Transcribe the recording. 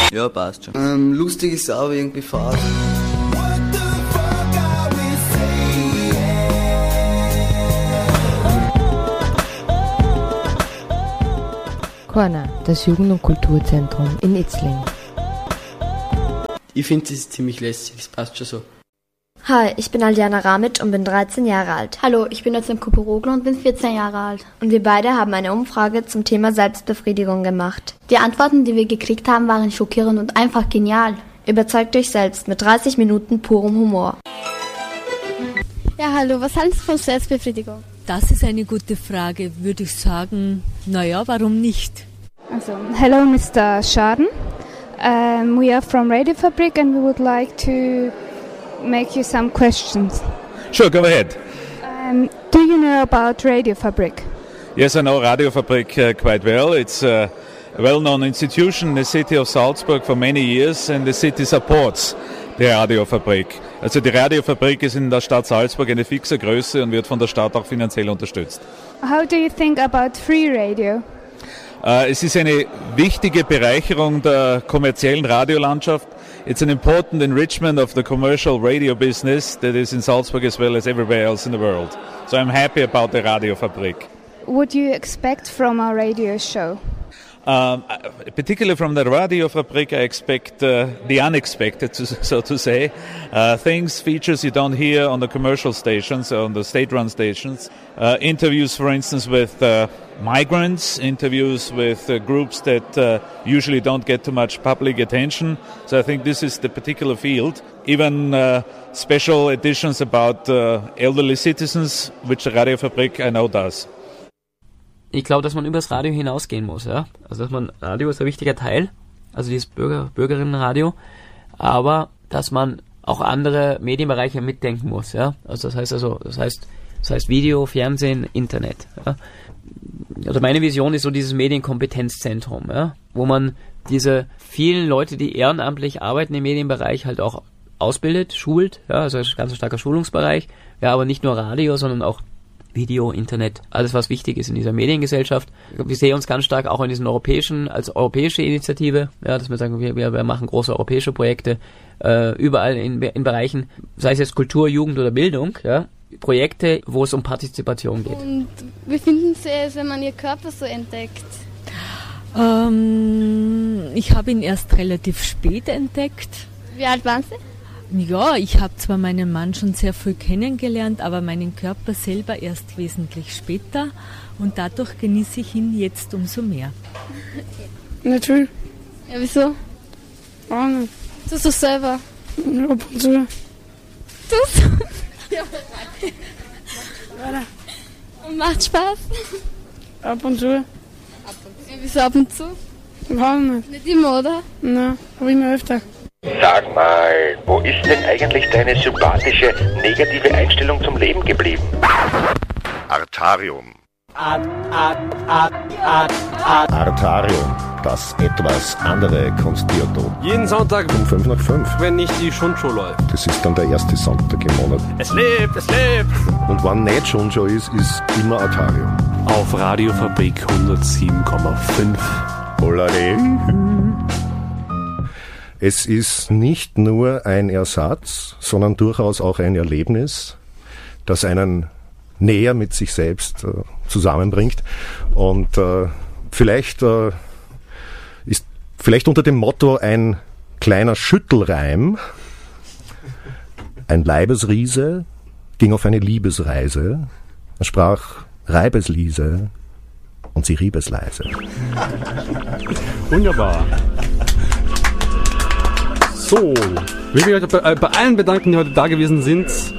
Ja, passt schon. Lustig ist aber irgendwie fad. Corner, das Jugend- und Kulturzentrum in Itzling. Ich finde, das ist ziemlich lässig, das passt schon so. Hi, ich bin Aljana Ramic und bin 13 Jahre alt. Hallo, ich bin Özlem Kuperoglu und bin 14 Jahre alt. Und wir beide haben eine Umfrage zum Thema Selbstbefriedigung gemacht. Die Antworten, die wir gekriegt haben, waren schockierend und einfach genial. Überzeugt euch selbst mit 30 Minuten purem Humor. Ja, hallo, was halten Sie von Selbstbefriedigung? Das ist eine gute Frage, würde ich sagen, naja, warum nicht? Also, hello Mr. Schaden. We are from Radio Fabrik and we would like to make you some questions. Sure, go ahead. Do you know about Radio Fabrik? Yes, I know Radio Fabrik quite well. It's a well-known institution in the city of Salzburg for many years and the city supports die Radiofabrik. Also die Radiofabrik ist in der Stadt Salzburg eine fixe Größe und wird von der Stadt auch finanziell unterstützt. How do you think about free radio? Es ist eine wichtige Bereicherung der kommerziellen Radiolandschaft. It's an important enrichment of the commercial radio business that is in Salzburg as well as everywhere else in the world. So I'm happy about the Radiofabrik. Would you expect from our radio show? Particularly from the Radiofabrik, I expect the unexpected, so to say. Things, features you don't hear on the commercial stations, on the state-run stations. Interviews, for instance, with migrants, interviews with groups that usually don't get too much public attention. So I think this is the particular field. Even special editions about elderly citizens, which the Radiofabrik I know does. Ich glaube, dass man übers Radio hinausgehen muss, ja. Also dass man, Radio ist ein wichtiger Teil, also dieses Bürgerinnenradio, aber dass man auch andere Medienbereiche mitdenken muss, ja. Also das heißt Video, Fernsehen, Internet, ja. Also meine Vision ist so dieses Medienkompetenzzentrum, ja, wo man diese vielen Leute, die ehrenamtlich arbeiten im Medienbereich, halt auch ausbildet, schult, ja, also ein ganz starker Schulungsbereich, ja, aber nicht nur Radio, sondern auch Video, Internet, alles was wichtig ist in dieser Mediengesellschaft. Wir sehen uns ganz stark auch in diesen als europäische Initiative, ja, dass wir sagen, wir machen große europäische Projekte, überall in Bereichen, sei es jetzt Kultur, Jugend oder Bildung, ja, Projekte, wo es um Partizipation geht. Und wie finden Sie es, wenn man Ihr Körper so entdeckt? Ich habe ihn erst relativ spät entdeckt. Wie alt waren Sie? Ja, ich habe zwar meinen Mann schon sehr früh kennengelernt, aber meinen Körper selber erst wesentlich später und dadurch genieße ich ihn jetzt umso mehr. Natürlich. Ja, wieso? Auch nicht. Tust du selber? Ab und zu. Tust du? Ja. Und macht Spaß? Ab und zu. Ja, wieso ab und zu? Auch nicht. Nicht immer, oder? Nein, aber immer öfter. Sag mal, wo ist denn eigentlich deine sympathische, negative Einstellung zum Leben geblieben? Artarium. Artarium, das etwas andere Konzerto. Jeden Sonntag um 5 nach 5. Wenn nicht die Schundschuh läuft. Das ist dann der erste Sonntag im Monat. Es lebt, es lebt! Und wenn nicht Schundschuh ist immer Artarium. Auf Radiofabrik 107,5. Olare. Es ist nicht nur ein Ersatz, sondern durchaus auch ein Erlebnis, das einen näher mit sich selbst zusammenbringt. Und vielleicht unter dem Motto ein kleiner Schüttelreim. Ein Leibesriese ging auf eine Liebesreise. Er sprach Reibesliese und sie rieb es leise. Wunderbar. So, ich will mich bei allen bedanken, die heute da gewesen sind.